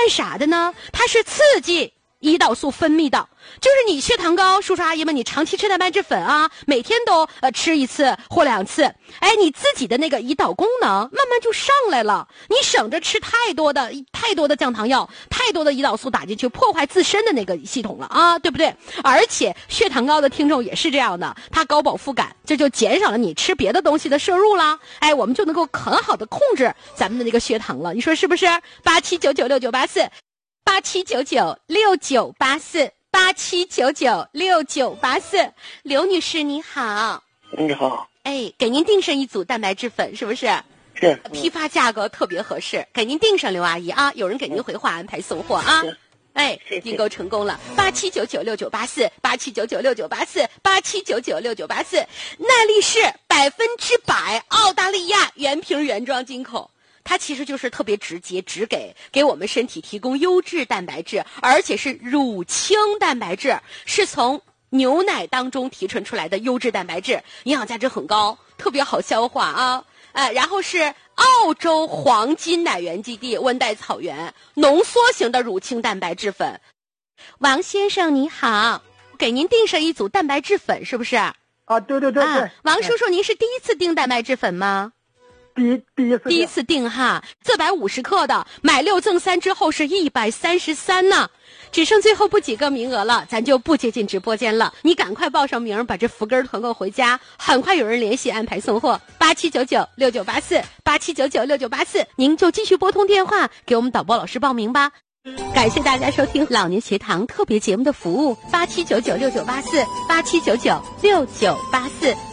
干啥的呢？它是刺激胰岛素分泌的，就是你血糖高，叔叔阿姨们，你长期吃蛋白质粉啊，每天都吃1次或2次，哎，你自己的那个胰岛功能慢慢就上来了，你省着吃太多的降糖药，太多的胰岛素打进去，破坏自身的那个系统了啊，对不对？而且血糖高的听众也是这样的，它高饱腹感，这就减少了你吃别的东西的摄入啦，哎，我们就能够很好的控制咱们的那个血糖了，你说是不是？87996984。87996984，87996984，刘女士你好。 你好。 哎，给您订上一组蛋白质粉，是不是？ 是。 批发价格特别合适，给您订上，刘阿姨啊，有人给您回话安排送货啊。哎，订购成功了，87996984，87996984，87996984，耐力士100%澳大利亚原瓶原装进口。它其实就是特别直接，只给我们身体提供优质蛋白质，而且是乳清蛋白质，是从牛奶当中提纯出来的优质蛋白质，营养价值很高，特别好消化啊。然后是澳洲黄金奶源基地温带草原浓缩型的乳清蛋白质粉。王先生你好，给您订上一组蛋白质粉，是不是？ 啊，对对对对。 王叔叔，您是第一次订蛋白质粉吗？第一次订哈，450克的，买6赠3之后是133呢，只剩最后不几个名额了，咱就不接进直播间了，你赶快报上名，把这福根团购回家，很快有人联系安排送货。87996984，87996984，您就继续拨通电话给我们导播老师报名吧。感谢大家收听老年学堂特别节目的服务，87996984，87996984。